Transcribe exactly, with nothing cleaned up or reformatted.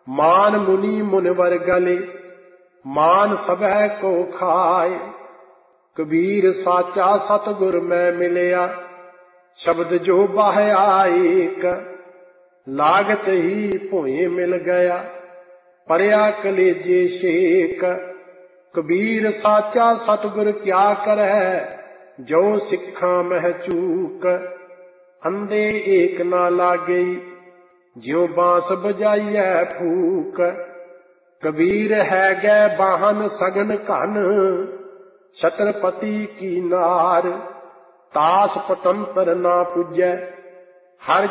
मान मुनि मुनिवर गले, मान सबह को खाए। कबीर साचा सतगुर मैं मिलिया, शब्द जो बाह आएक। लागत ही भोए मिल गया, परया कलेजे शेक। कबीर साचा सतगुर क्या करे, जो सिखा मह चूक। अंधे एक ना लागे, ज्यों बांस बजाइए फूक। कबीर है गै बाहन सगन घन, छत्रपति की नार। तास पतंतर ना पुजै, हर